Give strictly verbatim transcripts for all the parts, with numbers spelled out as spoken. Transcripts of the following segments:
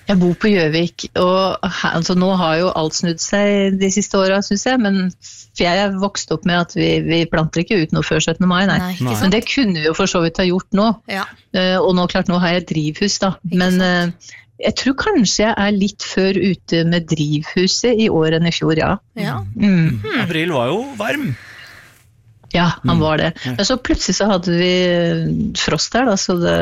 Jeg bor på Gjøvik, og her, altså, nå har jo alt snudd seg de siste årene, synes jeg, men for jeg er vokst opp med at vi, vi planter ikke ut noe før syttende mai, nei. nei men det kunne vi jo for så vidt ha gjort nå. Ja. Uh, og nå klart, nå har jeg drivhus da, ikke men uh, jeg tror kanskje jeg er litt før ute med drivhuset i år enn i fjor, ja. ja. Mm. Hmm. April var jo varm. Ja, han var det. Men så plutselig så hadde vi frost der da, så det...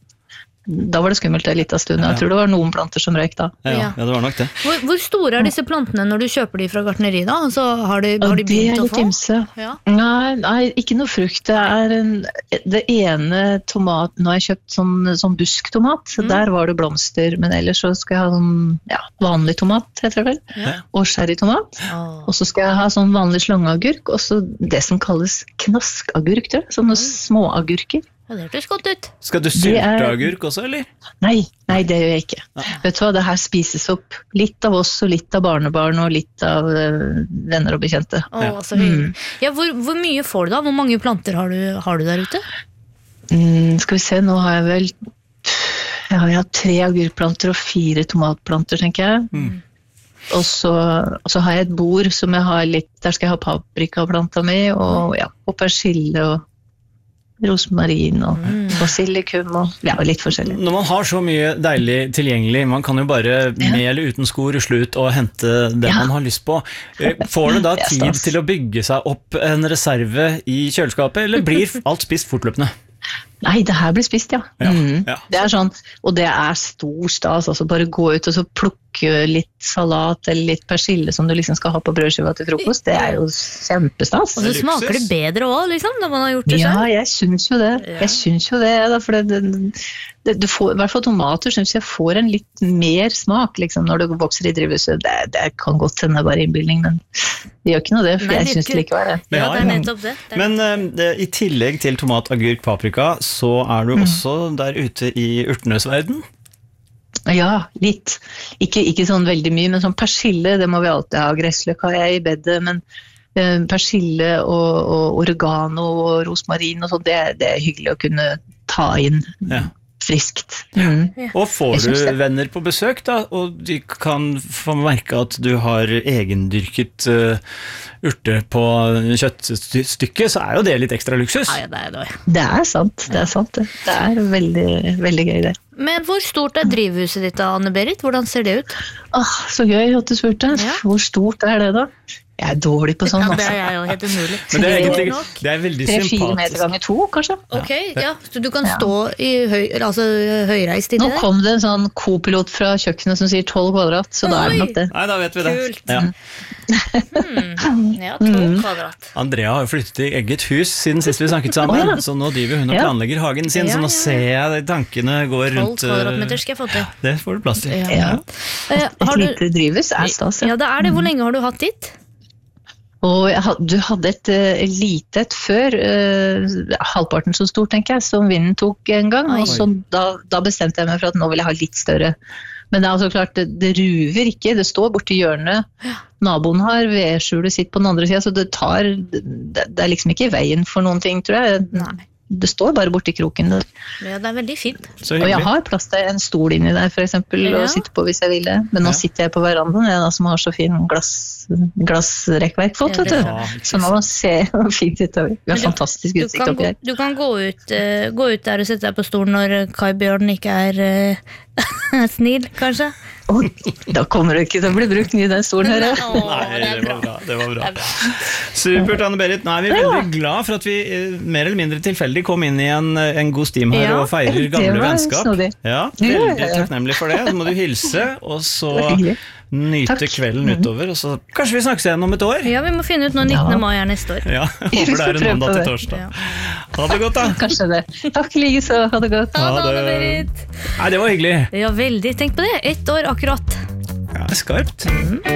Da var det skummelt en liten stund. Jeg tror det var noen planter som røyk da. Ja, ja. ja det var nok det. Hvor, hvor store er disse plantene når du kjøper de fra gartneri da? Altså, har de, har de begynt å få? Det er litt imse. Ja. Nei, nei, ikke noe frukt. Det er en, det ene tomat, nå har jeg kjøpt sånn, sånn busktomat, mm. der var det blomster, men ellers så skal jeg ha sånn, ja, vanlig tomat, heter det vel, ja. og sherrytomat. Oh. Og så skal jeg ha sånn vanlig slangeagurk, og så det som kalles knaskagurk, tror jeg, sånne mm. små agurker. Ja, det hørtes godt ut. Skal du sylte er... agurk også, eller? Nei, nei, det gjør jeg ikke. Ja. Vet du hva, det her spises opp litt av oss, og litt av barnebarn, og litt av uh, venner og bekjente. Åh, så hyggelig. Mm. Ja, hvor, hvor mye får du da? Hvor mange planter har du, har du der ute? Mm, skal vi se, nå har jeg vel jeg har, jeg har tre agurkplanter og fire tomatplanter, tenker jeg. Mm. Og så, og så har jeg et bord som jeg har litt, der skal jeg ha paprikaplanta mi, og, ja, og persille og rosmarin og mm. basilikum og ja, litt forskjellig. Når man har så mye deilig tilgjengelig, man kan jo bare ja. med eller uten sko rusle ut og hente det ja. man har lyst på. Får du da tid til å bygge seg opp en reserve i kjøleskapet, eller blir alt spist fortløpende? Nei, det her blir spist, ja. ja, mm. ja. Det er sånn, og det er stor stas, altså bare gå ut og så plukke litt salat eller litt persille som du liksom skal ha på brødskiva til frokost, det er jo kjempestas. Og så smaker det bedre også, liksom, når man har gjort det selv. Ja, jeg synes jo det. Ja. Jeg synes jo det, da, for det, det, du får, i hvert fall tomater synes jeg får en litt mer smak, liksom, når du vokser i drivhuset. Det, det kan godt hende bare innbildning, men det gjør ikke noe det, for Nei, jeg synes det likevel det. Ja, det er nettopp det. det er men uh, det, i tillegg til tomat, agurk, paprika, så er du mm. også der ute i urtenes verden? Ja, litt. Ikke, ikke sånn veldig mye, men sånn persille, det må vi alltid ha. Gressløk har jeg i bedet, men eh, persille og, og oregano og rosmarin og sånt, det, det er hyggelig å kunne ta inn ja. friskt. Mm. Ja. Og får du venner på besøk da, og de kan få merke at du har egendyrket uh, urte på kjøttstykket, så er jo det litt ekstra luksus. Ja, det er det. Det er sant, det er sant det. Det er veldig, veldig gøy det. Men hvor stort er drivhuset ditt, Anne-Berit? Hvordan ser det ut? Åh, så gøy at du spurte. Ja. Hvor stort er det da? Jeg er dårlig på sånn. Ja, det er jeg jo helt umulig. Men det er egentlig det er veldig sympatisk. tre fire meter ganger to, kanskje? Ok, ja. Så du kan stå i høy, altså, høyreist inni det? Nå kom det en sånn co-pilot fra kjøkkenet som sier tolv kvadrat, så Oi. Da er det nok det. Nei, da vet vi det. Kult. Ja. hmm. Ja, tolv kvadrat. Andrea har jo flyttet i eget hus siden sist vi snakket sammen, oh, ja. så nå driver hun og planlegger hagen sin, ja, så nå ja, ja. ser jeg de tankene går rundt. tolv kvadratmeter skal jeg få til. Det får du plass til. Ja. Ja. Ja. Et lite drivhus er stas. Ja, det er det. Hvor lenge har du hatt ditt? Og jeg, du hadde et uh, lite et før, uh, halvparten så stort, tenker jeg, som vinden tok en gang, Oi. Og så da, da bestemte jeg meg for at nå vil jeg ha litt større. Men det er altså klart, det, det ruver ikke, det står borti hjørnet. Naboen har vedskjulet sitt på den andre siden, så det tar, det, det er liksom ikke i veien for noen ting, tror jeg. Nei. Det står bare borti kroken der. Ja, det er veldig fint. Og jeg har plass til en stol inni der, for eksempel, ja. og sitte på hvis jeg vil det. Men nå ja. sitter jeg på verandaen, jeg da, som har så fin glass, glassrekkverk fått, vet du. Ja, så nå ser jeg fint utover. Vi har fantastisk utsikt oppi her. Du kan gå ut, uh, gå ut der og sette deg på stolen når Kai Bjørn ikke er uh, snill, kanskje? Oh, da kommer det ikke til å bli brukt mye den stolen her. Nei, det var bra. Det var bra. Supert, Anne-Berit. Nå er vi veldig glad for at vi mer eller mindre tilfeldig kom inn i en, en god stim her ja, og feirer gamle vennskap. Ja, veldig takknemlig for det. Så må du hilse, og så nyte Takk. Kvelden utover, og så kanskje vi snakkes igjen om et år. Ja, vi må finne ut når nittende mai er neste år. Ja, håper det er en mandag til torsdag. Ja. Ha det godt da. Kanskje det. Takk like så, ha det godt. Ha det, Anne-Berit. Nei, det var hyggelig. Ja, veldig. Tenk på det. Ett år akkurat. Ja, skarpt. Mm.